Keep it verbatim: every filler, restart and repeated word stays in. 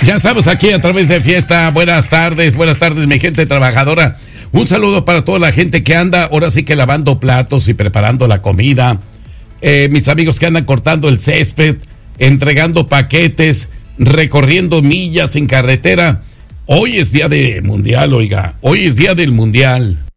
Ya estamos aquí a través de Fiesta. Buenas tardes, buenas tardes, mi gente trabajadora. Un saludo para toda la gente que anda ahora sí que lavando platos y preparando la comida. Eh, mis amigos que andan cortando el césped, entregando paquetes, recorriendo millas en carretera. Hoy es día de mundial, oiga. Hoy es día del mundial.